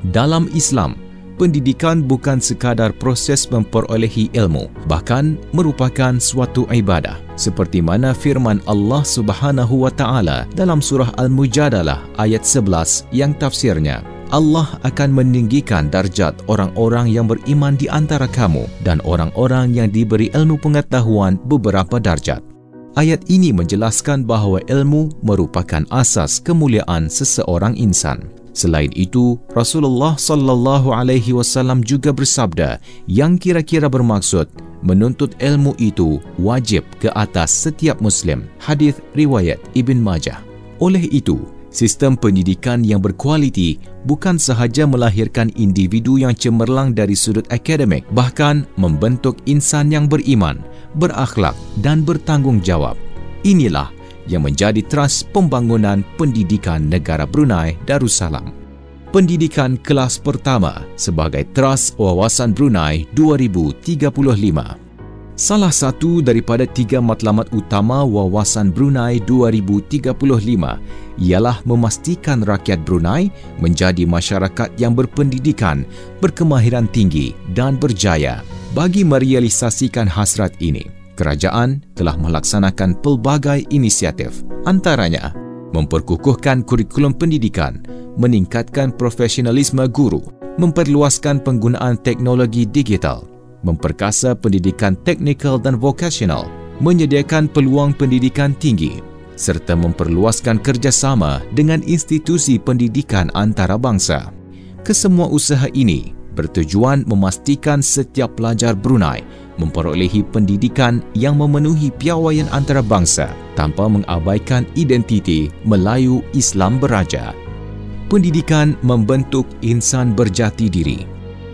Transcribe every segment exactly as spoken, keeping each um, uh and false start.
Dalam Islam, pendidikan bukan sekadar proses memperolehi ilmu, bahkan merupakan suatu ibadah. Seperti mana firman Allah Subhanahu wa taala dalam surah Al-Mujadalah ayat sebelas yang tafsirnya, Allah akan meninggikan darjat orang-orang yang beriman di antara kamu dan orang-orang yang diberi ilmu pengetahuan beberapa darjat. Ayat ini menjelaskan bahawa ilmu merupakan asas kemuliaan seseorang insan. Selain itu, Rasulullah sallallahu alaihi wasallam juga bersabda yang kira-kira bermaksud menuntut ilmu itu wajib ke atas setiap Muslim. Hadis riwayat Ibn Majah. Oleh itu, sistem pendidikan yang berkualiti bukan sahaja melahirkan individu yang cemerlang dari sudut akademik, bahkan membentuk insan yang beriman, berakhlak dan bertanggungjawab. Inilah yang menjadi teras pembangunan pendidikan negara Brunei Darussalam. Pendidikan kelas pertama sebagai teras wawasan Brunei dua ribu tiga puluh lima. Salah satu daripada tiga matlamat utama wawasan Brunei dua ribu tiga puluh lima ialah memastikan rakyat Brunei menjadi masyarakat yang berpendidikan, berkemahiran tinggi dan berjaya. Bagi merealisasikan hasrat ini, kerajaan telah melaksanakan pelbagai inisiatif, antaranya memperkukuhkan kurikulum pendidikan, meningkatkan profesionalisme guru, memperluaskan penggunaan teknologi digital, memperkasa pendidikan teknikal dan vokasional, menyediakan peluang pendidikan tinggi, serta memperluaskan kerjasama dengan institusi pendidikan antarabangsa. Kesemua usaha ini bertujuan memastikan setiap pelajar Brunei memperolehi pendidikan yang memenuhi piawaian antarabangsa tanpa mengabaikan identiti Melayu Islam beraja. Pendidikan membentuk insan berjati diri.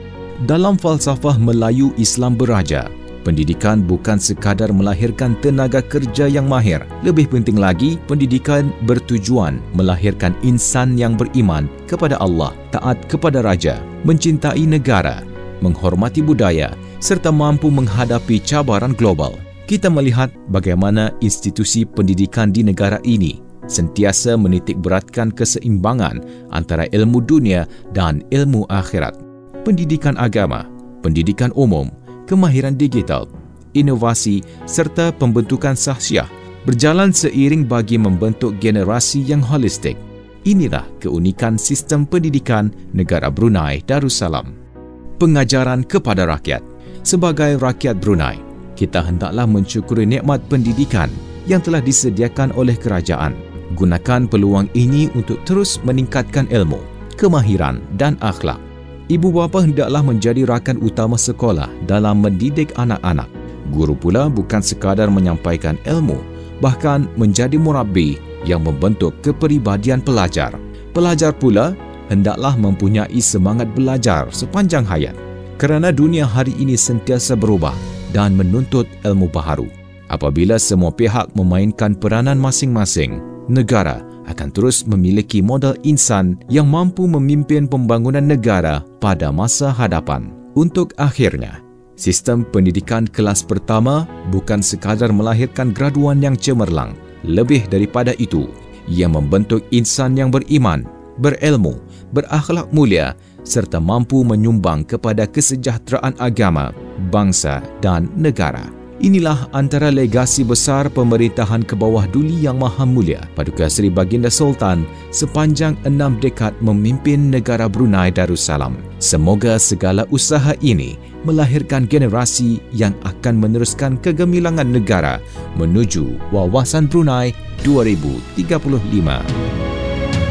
Dalam falsafah Melayu Islam beraja, pendidikan bukan sekadar melahirkan tenaga kerja yang mahir. Lebih penting lagi, pendidikan bertujuan melahirkan insan yang beriman kepada Allah, taat kepada raja, mencintai negara, menghormati budaya serta mampu menghadapi cabaran global. Kita melihat bagaimana institusi pendidikan di negara ini sentiasa menitikberatkan keseimbangan antara ilmu dunia dan ilmu akhirat. Pendidikan agama, pendidikan umum, kemahiran digital, inovasi serta pembentukan sahsiah berjalan seiring bagi membentuk generasi yang holistik. Inilah keunikan sistem pendidikan negara Brunei Darussalam. Pengajaran kepada rakyat. Sebagai rakyat Brunei, kita hendaklah mensyukuri nikmat pendidikan yang telah disediakan oleh kerajaan. Gunakan peluang ini untuk terus meningkatkan ilmu, kemahiran dan akhlak. Ibu bapa hendaklah menjadi rakan utama sekolah dalam mendidik anak-anak. Guru pula bukan sekadar menyampaikan ilmu, bahkan menjadi murabbi yang membentuk kepribadian pelajar. Pelajar pula hendaklah mempunyai semangat belajar sepanjang hayat, kerana dunia hari ini sentiasa berubah dan menuntut ilmu baharu. Apabila semua pihak memainkan peranan masing-masing, negara akan terus memiliki modal insan yang mampu memimpin pembangunan negara pada masa hadapan. Untuk akhirnya, sistem pendidikan kelas pertama bukan sekadar melahirkan graduan yang cemerlang. Lebih daripada itu, ia membentuk insan yang beriman, berilmu, berakhlak mulia serta mampu menyumbang kepada kesejahteraan agama, bangsa dan negara. Inilah antara legasi besar pemerintahan ke bawah Duli Yang Maha Mulia Paduka Seri Baginda Sultan sepanjang enam dekad memimpin negara Brunei Darussalam. Semoga segala usaha ini melahirkan generasi yang akan meneruskan kegemilangan negara menuju wawasan Brunei dua ribu tiga puluh lima.